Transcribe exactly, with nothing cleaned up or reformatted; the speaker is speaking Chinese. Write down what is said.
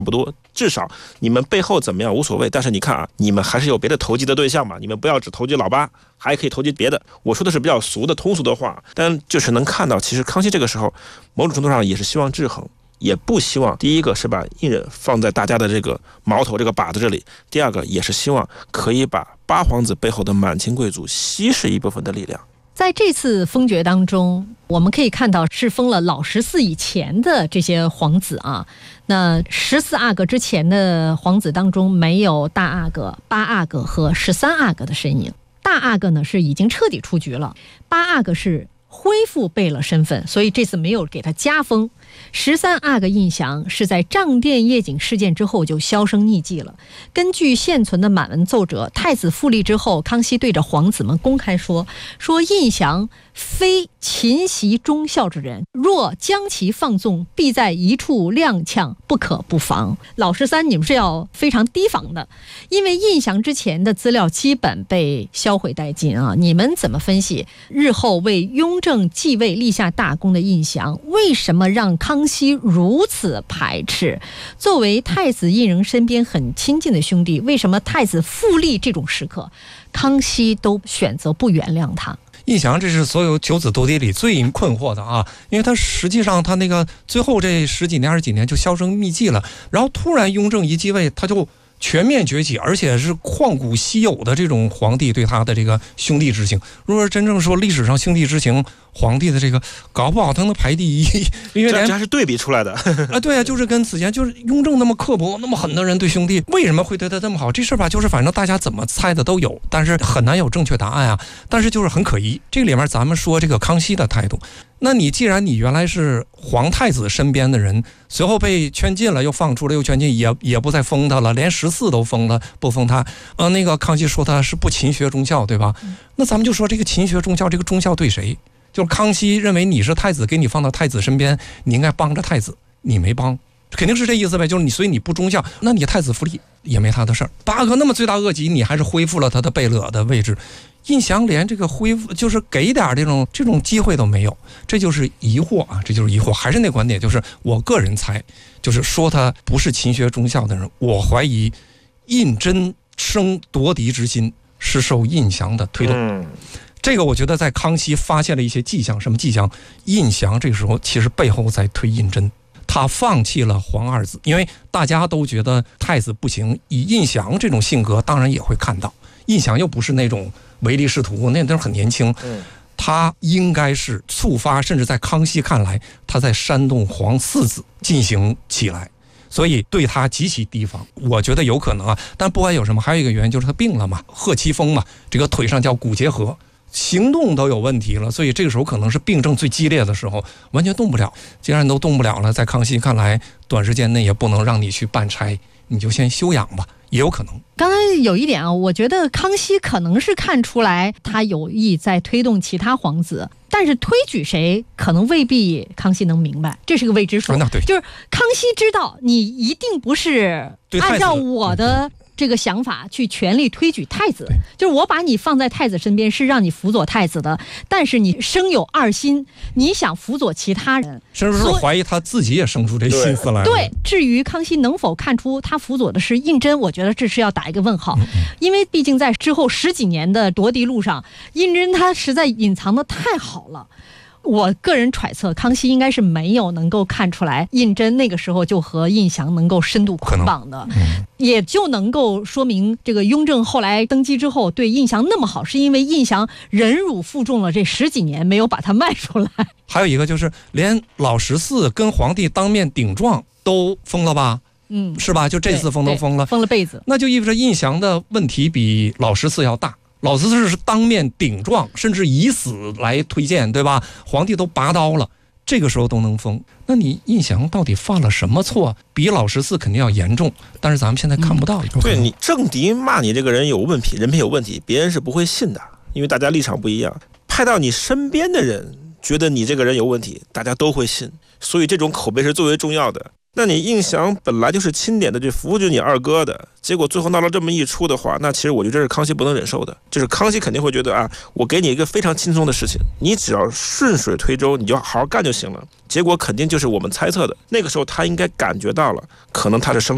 不多，至少你们背后怎么样无所谓，但是你看啊，你们还是有别的投机的对象嘛，你们不要只投机老八，还可以投机别的。我说的是比较俗的通俗的话，但就是能看到，其实康熙这个时候某种程度上也是希望制衡，也不希望第一个是把胤禛放在大家的这个矛头这个靶子这里，第二个也是希望可以把八皇子背后的满清贵族稀释一部分的力量。 在这次封爵当中，我们可以看到是封了老十四以前的这些皇子啊。那十四阿哥之前的皇子当中，没有大阿哥、八阿哥和十三阿哥的身影。大阿哥呢是已经彻底出局了，八阿哥是恢复贝勒身份，所以这次没有给他加封。十三阿哥胤祥是在帐殿夜景事件之后就销声匿迹了。根据现存的满文奏折，太子复立之后，康熙对着皇子们公开说说胤祥非勤习忠孝之人，若将其放纵，必在一处踉跄，不可不防。老十三，你们是要非常提防的，因为胤祥之前的资料基本被销毁殆尽啊！你们怎么分析日后为雍正继位立下大功的胤祥，为什么让康熙如此排斥？作为太子胤禛身边很亲近的兄弟，为什么太子复立这种时刻，康熙都选择不原谅他？ 胤祥这是所有九子夺嫡里最困惑的啊，因为他实际上他那个最后这十几年二十几年就销声匿迹了，然后突然雍正一继位，他就全面崛起，而且是旷古稀有的这种皇帝对他的这个兄弟之情。如果真正说历史上兄弟之情，皇帝的这个搞不好他能排第一，因为这还是对比出来的啊，对啊，就是跟此前就是雍正那么刻薄那么狠的人对兄弟，为什么会对他这么好？这事吧，就是反正大家怎么猜的都有，但是很难有正确答案啊。但是就是很可疑。这里面咱们说这个康熙的态度，那你既然你原来是皇太子身边的人，随后被圈禁了，又放出了又圈禁，也也不再封他了，连十四都封了，不封他。呃，那个康熙说他是不勤学忠孝，对吧？那咱们就说这个勤学忠孝，这个忠孝对谁？就是康熙认为你是太子，给你放到太子身边，你应该帮着太子，你没帮，肯定是这意思呗。就是你，所以你不忠孝，那你太子复立也没他的事儿。八哥那么罪大恶极，你还是恢复了他的贝勒的位置。胤祥连这个恢复，就是给点这种这种机会都没有，这就是疑惑啊，这就是疑惑。还是那观点，就是我个人猜，就是说他不是勤学忠孝的人，我怀疑胤禛生夺嫡之心是受胤祥的推动。嗯，这个我觉得在康熙发现了一些迹象，什么迹象？胤祥这个时候其实背后在推胤禛，他放弃了皇二子，因为大家都觉得太子不行，以胤祥这种性格，当然也会看到，胤祥又不是那种唯利是图，那都是很年轻，他应该是触发，甚至在康熙看来，他在煽动皇四子进行起来。所以对他极其提防，我觉得有可能啊。但不管有什么，还有一个原因就是他病了嘛，贺七风嘛，这个腿上叫骨结核，行动都有问题了，所以这个时候可能是病症最激烈的时候，完全动不了。既然都动不了了，在康熙看来，短时间内也不能让你去办差，你就先休养吧，也有可能。 刚才有一点啊，我觉得康熙可能是看出来他有意在推动其他皇子，但是推举谁可能未必康熙能明白，这是个未知数。 啊、 就是康熙知道你一定不是按照我的这个想法去全力推举太子，就是我把你放在太子身边是让你辅佐太子的，但是你生有二心，你想辅佐其他人， 甚至是怀疑他自己也生出这心思来了。 对，至于康熙能否看出他辅佐的是胤禛，我觉得这是要打一个问号，因为毕竟在之后十几年的夺嫡路上，胤禛他实在隐藏的太好了。我个人揣测，康熙应该是没有能够看出来胤禛那个时候就和胤祥能够深度捆绑的，嗯、也就能够说明这个雍正后来登基之后对胤祥那么好，是因为胤祥忍辱负重了这十几年，没有把他卖出来。 还有一个就是连老十四跟皇帝当面顶撞都封了吧？嗯，是吧？就这次封都封了， 封了被子， 那就意味着胤祥的问题比老十四要大。老十四是当面顶撞，甚至以死来推荐，对吧？皇帝都拔刀了，这个时候都能封，那你胤祥到底犯了什么错？比老十四肯定要严重，但是咱们现在看不到。 嗯、对，你政敌骂你这个人有问题，人品有问题，别人是不会信的，因为大家立场不一样。派到你身边的人觉得你这个人有问题，大家都会信，所以这种口碑是最为重要的。那你胤祥本来就是钦点的去扶植你二哥的，结果最后闹了这么一出的话，那其实我觉得这是康熙不能忍受的。就是康熙肯定会觉得啊，我给你一个非常轻松的事情，你只要顺水推舟，你就好好干就行了。结果肯定就是我们猜测的，那个时候他应该感觉到了，可能他是生